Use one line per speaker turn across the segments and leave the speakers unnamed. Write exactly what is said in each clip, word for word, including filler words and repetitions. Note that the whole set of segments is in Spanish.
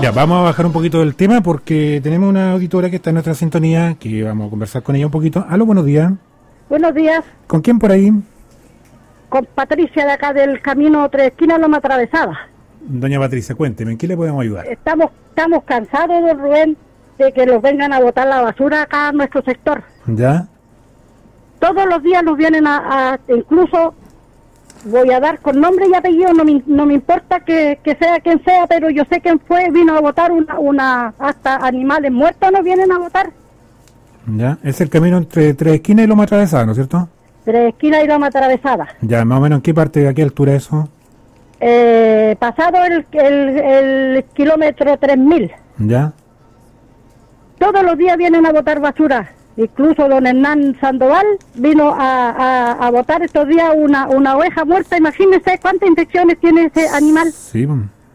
Ya, vamos a bajar un poquito del tema porque tenemos una auditora que está en nuestra sintonía, que vamos a conversar con ella un poquito. Aló, buenos días.
Buenos días.
¿Con quién por ahí?
Con Patricia de acá del Camino Tres Esquinas, Loma Atravesada.
Doña Patricia, cuénteme, ¿en qué le podemos ayudar?
Estamos estamos cansados, don Rubén, de que los vengan a botar la basura acá a nuestro sector.
¿Ya?
Todos los días nos vienen a, a incluso, voy a dar con nombre y apellido, no me, no me importa que, que sea quien sea, pero yo sé quién fue, vino a botar una, una hasta animales muertos nos vienen a botar.
¿Ya? Es el camino entre Tres Esquinas y Loma Atravesada, ¿no es cierto?
Tres Esquinas y Loma Atravesada.
Ya, más o menos, ¿en qué parte, a qué altura eso?
Eh, pasado el, el, el kilómetro tres mil.
¿Ya?
Todos los días vienen a botar basura. Incluso don Hernán Sandoval vino a, a, a botar estos días una, una oveja muerta. Imagínense cuántas infecciones tiene ese animal.
Sí.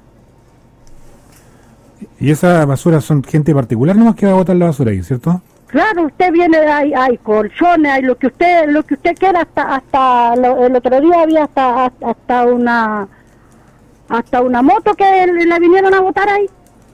Y esa basura son gente particular nomás que va a botar la basura ahí, ¿cierto?
Claro, usted viene, hay, hay colchones, hay lo que usted lo que usted quiera, hasta hasta lo, el otro día había hasta hasta una hasta una moto que la vinieron a botar ahí.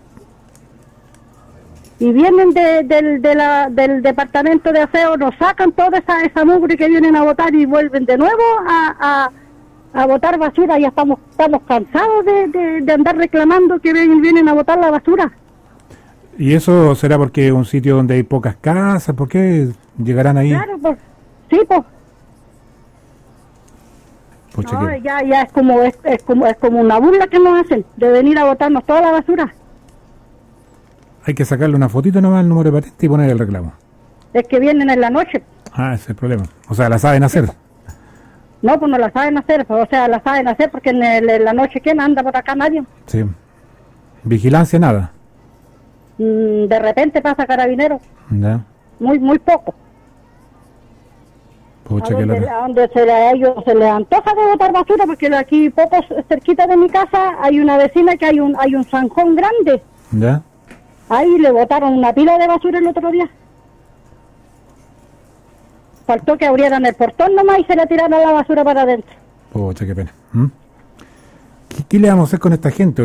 Y vienen de, del, de la, del departamento de aseo, nos sacan toda esa, esa mugre que vienen a botar y vuelven de nuevo a, a, a botar basura. Ya estamos estamos cansados de, de, de andar reclamando que vienen, vienen a botar la basura.
¿Y eso será porque es un sitio donde hay pocas casas? ¿Por qué llegarán ahí?
Claro, pues, sí, pues.
Pucha,
No,
que...
ya, ya es como, es, es como es como una burla que nos hacen de venir a botarnos toda la basura.
Hay que sacarle una fotito nomás al número de patente y poner el reclamo.
Es que vienen en la noche.
Ah, ese es el problema. O sea, la saben hacer.
No, pues no la saben hacer, o sea, la saben hacer porque en, el, en la noche, ¿quién anda por acá? Nadie.
Sí. Vigilancia, nada.
Mm, de repente pasa carabinero,
Ya.
muy muy poco.
Pucha,
a
que
donde,
la...
a donde se, le, a ellos se les antoja de botar basura, porque aquí poco cerquita de mi casa hay una vecina que hay un hay un zanjón grande.
¿Ya?
Ahí le botaron una pila de basura el otro día. Faltó que abrieran el portón nomás y se le tiraron la basura para adentro.
Pucha, qué pena. ¿Mm? ¿Qué, ¿Qué le vamos a hacer con esta gente?